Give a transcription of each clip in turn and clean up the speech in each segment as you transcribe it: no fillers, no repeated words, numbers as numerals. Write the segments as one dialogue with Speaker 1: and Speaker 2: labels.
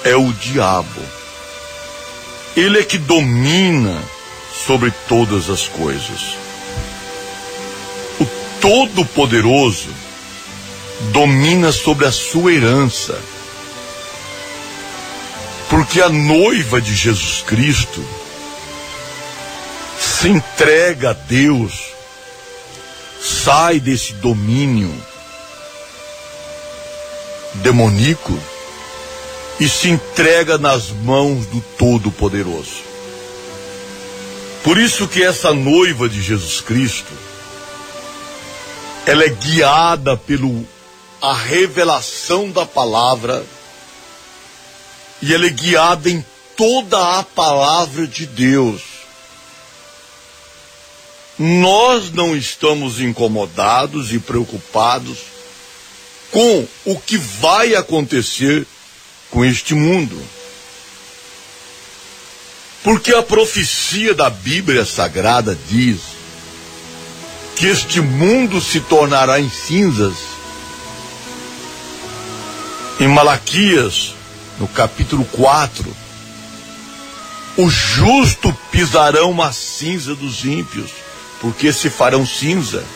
Speaker 1: é o diabo. Ele é que domina sobre todas as coisas. O Todo-Poderoso domina sobre a sua herança. Porque a noiva de Jesus Cristo se entrega a Deus, sai desse domínio demoníaco e se entrega nas mãos do Todo-Poderoso. Por isso que essa noiva de Jesus Cristo, ela é guiada pela revelação da palavra, e ela é guiada em toda a palavra de Deus. Nós não estamos incomodados e preocupados com o que vai acontecer com este mundo. Porque a profecia da Bíblia Sagrada diz que este mundo se tornará em cinzas. Em Malaquias, no capítulo 4, os justos pisarão a cinza dos ímpios, porque se farão cinza.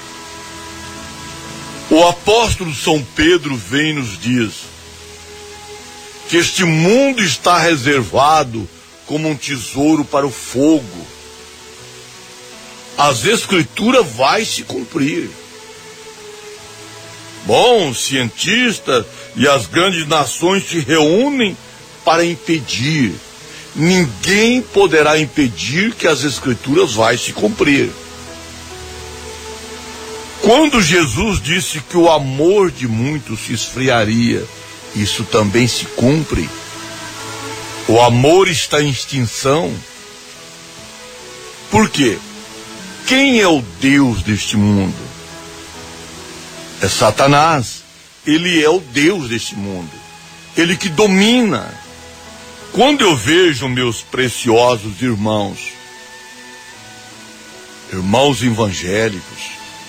Speaker 1: O apóstolo São Pedro vem e nos diz que este mundo está reservado como um tesouro para o fogo. As escrituras vai se cumprir. Bom, os cientistas e as grandes nações se reúnem para impedir. Ninguém poderá impedir que as escrituras vai se cumprir. Quando Jesus disse que o amor de muitos se esfriaria, isso também se cumpre. O amor está em extinção. Por quê? Quem é o Deus deste mundo? É Satanás. Ele é o Deus deste mundo. Ele que domina. Quando eu vejo meus preciosos irmãos evangélicos,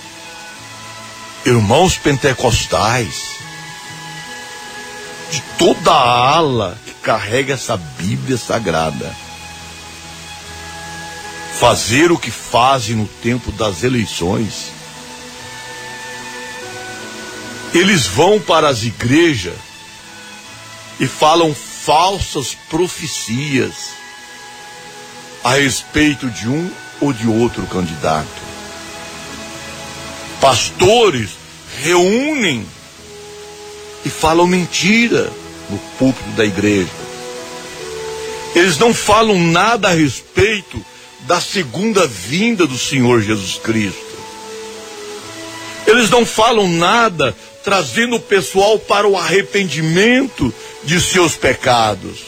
Speaker 1: irmãos pentecostais, de toda a ala que carrega essa Bíblia Sagrada, fazer o que fazem no tempo das eleições, eles vão para as igrejas e falam falsas profecias a respeito de um ou de outro candidato. Pastores reúnem e falam mentira no púlpito da igreja. Eles não falam nada a respeito da segunda vinda do Senhor Jesus Cristo. Eles não falam nada trazendo o pessoal para o arrependimento de seus pecados.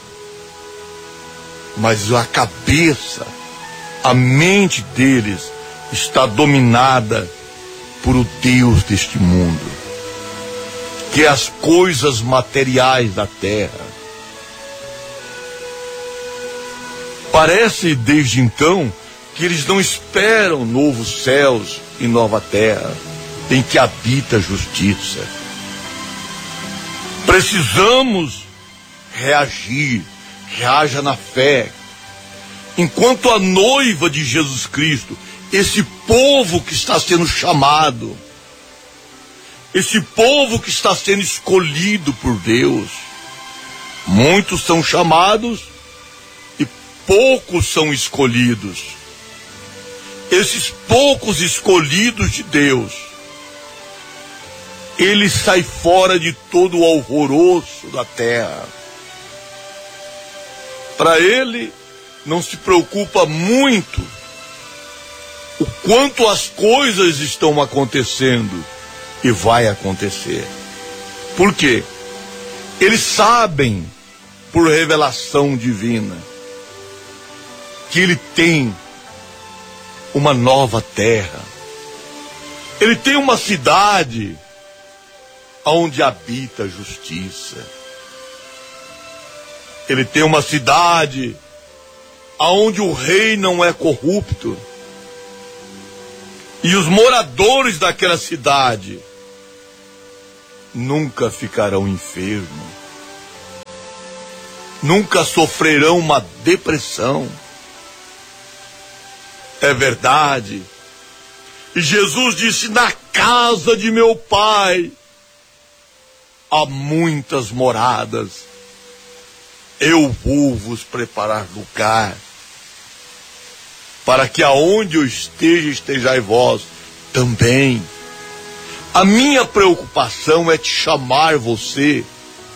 Speaker 1: Mas a cabeça, a mente deles está dominada por o Deus deste mundo, que é as coisas materiais da terra. Parece desde então que eles não esperam novos céus e nova terra em que habita a justiça. Precisamos reagir, reaja na fé. Enquanto a noiva de Jesus Cristo, esse povo que está sendo chamado, esse povo que está sendo escolhido por Deus, muitos são chamados e poucos são escolhidos. Esses poucos escolhidos de Deus, ele sai fora de todo o alvoroço da terra. Para ele, não se preocupa muito o quanto as coisas estão acontecendo e vai acontecer. Por quê? Eles sabem, por revelação divina, que ele tem uma nova terra. Ele tem uma cidade onde habita a justiça. Ele tem uma cidade onde o rei não é corrupto. E os moradores daquela cidade nunca ficarão enfermos. nunca sofrerão uma depressão. É verdade. E Jesus disse: na casa de meu Pai há muitas moradas. Eu vou vos preparar lugar, para que aonde eu esteja, estejai vós também. A minha preocupação é te chamar você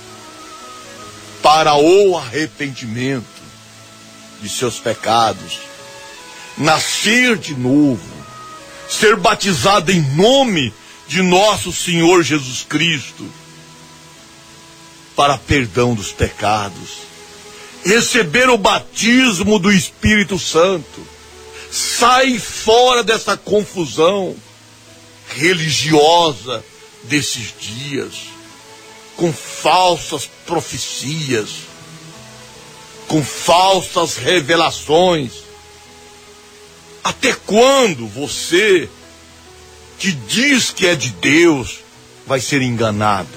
Speaker 1: para o arrependimento de seus pecados, nascer de novo, ser batizado em nome de nosso Senhor Jesus Cristo, para perdão dos pecados, receber o batismo do Espírito Santo. Sai fora dessa confusão religiosa desses dias, com falsas profecias, com falsas revelações. Até quando você, que diz que é de Deus, vai ser enganado?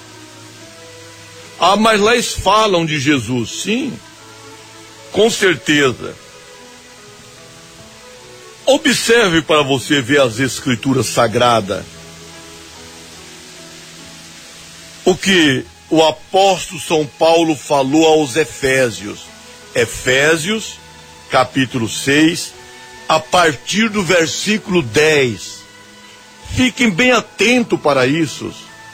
Speaker 1: Ah, mas lá eles falam de Jesus. Sim, com certeza. Observe para você ver as Escrituras Sagradas. O que o apóstolo São Paulo falou aos Efésios. Efésios, capítulo 6, a partir do versículo 10. Fiquem bem atentos para isso.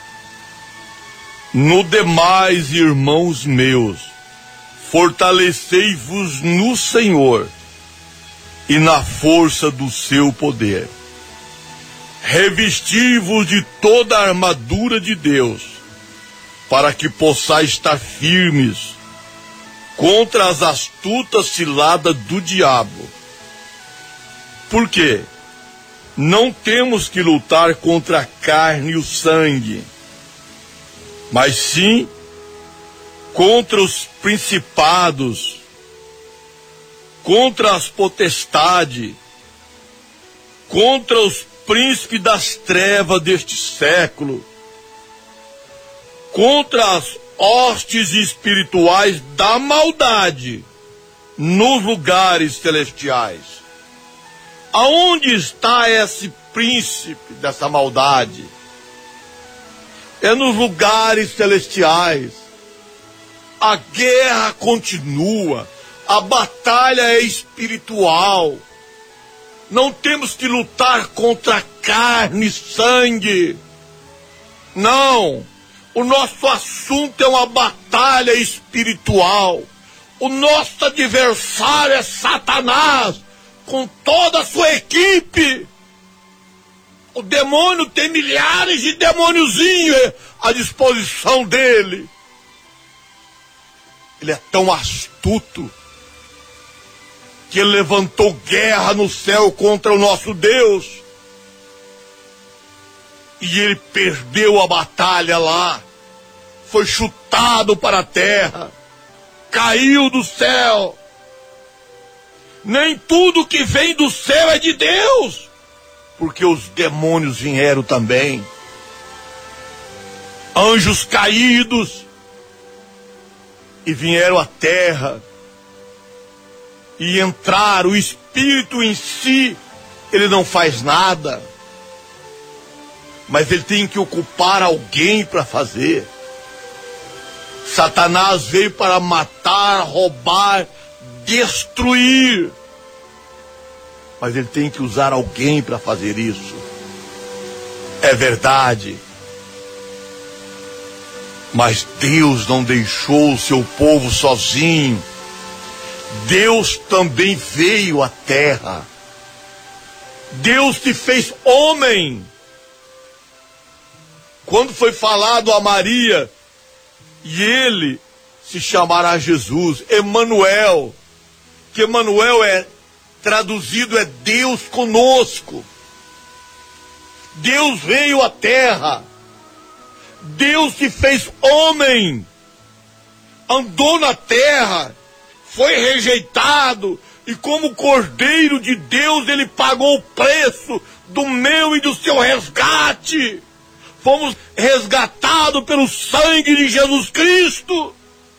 Speaker 1: No demais, irmãos meus, fortalecei-vos no Senhor e na força do seu poder. Revesti-vos de toda a armadura de Deus, para que possais estar firmes contra as astutas ciladas do diabo. Por quê? Não temos que lutar contra a carne e o sangue, mas sim contra os principados, contra as potestades, contra os príncipes das trevas deste século, contra as hostes espirituais da maldade nos lugares celestiais. Aonde está esse príncipe dessa maldade? É nos lugares celestiais. A guerra continua, a batalha é espiritual. Não temos que lutar contra carne e sangue. Não, o nosso assunto é uma batalha espiritual. O nosso adversário é Satanás, com toda a sua equipe. O demônio tem milhares de demôniozinhos à disposição dele. Ele é tão astuto que ele levantou guerra no céu contra o nosso Deus. E ele perdeu a batalha lá. Foi chutado para a terra. Caiu do céu. Nem tudo que vem do céu é de Deus, porque os demônios vieram também. Anjos caídos e vieram à terra e entraram. O espírito em si, ele não faz nada, mas ele tem que ocupar alguém para fazer. Satanás veio para matar, roubar, destruir, mas ele tem que usar alguém para fazer isso. É verdade, mas Deus não deixou o seu povo sozinho. Deus também veio à terra. Deus te fez homem. Quando foi falado a Maria, e ele se chamará Jesus, Emanuel, que Emanuel é traduzido é Deus conosco. Deus veio à terra. Deus se fez homem. Andou na terra. Foi rejeitado. E como Cordeiro de Deus, ele pagou o preço do meu e do seu resgate. Fomos resgatados pelo sangue de Jesus Cristo.